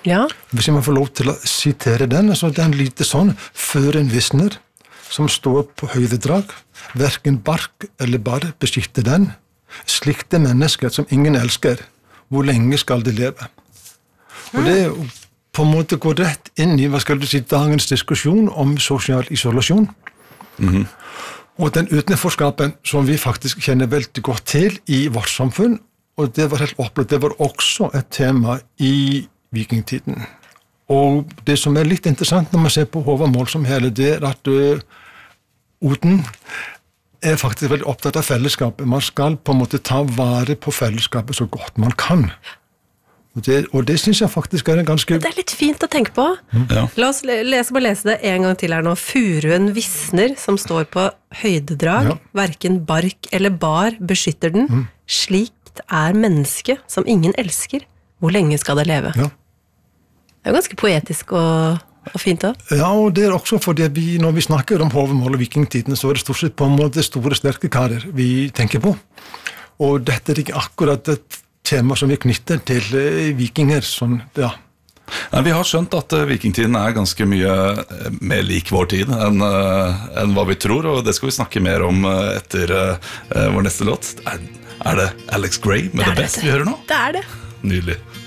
Ja. Hvis jeg må få lov til å sitere den, så det lite sånn, før en visner, som står på høydedrag, hverken bark eller bar beskytter den, slikt det mennesket som ingen elsker, hvor lenge skal de leve? Og det på en måte går rett inn i, hva skal du si, dagens diskusjon om sosial isolasjon. Og den utenforskapen som vi faktisk kjenner veldig godt til i vårt samfunn, og det var helt opplevd, det var også et tema i vikingtiden. Og det som litt interessant når man ser på Håvard Målsom hele, det at Oden faktisk veldig opptatt av fellesskapet. Man skal på en måte ta vare på fellesskapet så godt man kan. Og det synes jeg faktisk en ganske... Det litt fint å tenke på. Ja. La oss lese det en gang til her nå. Furuen visner, som står på høydedrag, hverken bark eller bar beskytter den. Slikt menneske som ingen elsker. Hvor lenge skal det leve? Ja. Det jo ganske poetisk og fint da. Ja, og det også fordi når vi snakker om Håvamål og vikingtiden, så det stort sett på en måte store, sterke karer vi tenker på. Og dette ikke akkurat et tema som vi knytter til vikinger, sånn, ja. Nei, vi har skjønt at vikingtiden ganske mye mer lik vår tid enn hva vi tror, og det skal vi snakke mer om etter vår neste låt. Det Alex Gray med The Best vi hører nå? Det det. Nydelig.